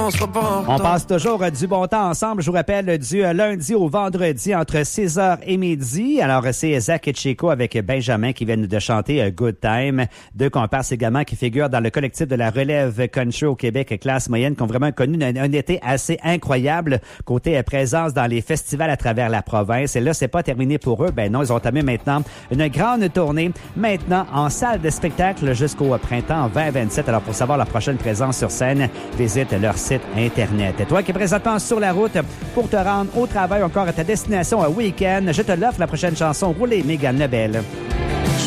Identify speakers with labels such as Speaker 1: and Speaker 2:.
Speaker 1: on sera pas en retard.
Speaker 2: On passe toujours du bon temps ensemble. Je vous rappelle, du lundi au vendredi entre 6h et midi. Alors, c'est Zach et Chico avec Benjamin qui viennent de chanter Good Time. Deux comparses également qui figurent dans le collectif de la relève country au Québec, classe moyenne, qui ont vraiment connu un été assez incroyable côté présence dans les festivals à travers la province. Et là, c'est pas terminé pour eux. Ben non, ils ont entamé maintenant une grande tournée, maintenant en salle de spectacle jusqu'au printemps 2027. Alors, pour savoir leur prochaine présence sur scène, visite leur site Internet. Et toi qui es présentement sur la route pour te rendre au travail, encore à ta destination un week-end, je te l'offre la prochaine chanson, Roulez Mégane Lebel.